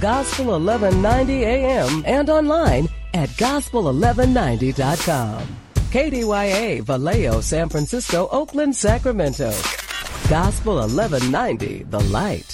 Gospel 1190 AM and online at gospel1190.com. KDYA, Vallejo, San Francisco, Oakland, Sacramento. Gospel 1190, The Light.